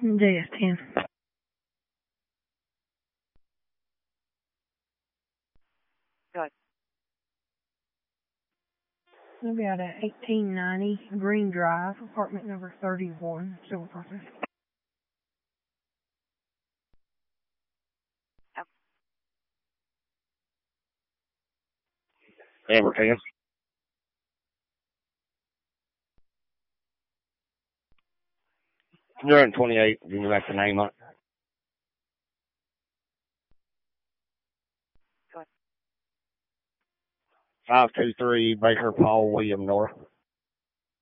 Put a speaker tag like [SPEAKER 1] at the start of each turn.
[SPEAKER 1] JS10.
[SPEAKER 2] Good.
[SPEAKER 1] We'll be out at 1890 Green Drive, apartment number 31, Silver Crossing.
[SPEAKER 3] Amber 10. 128. Give me back the name on it.
[SPEAKER 2] Good.
[SPEAKER 3] 523 Baker Paul William North.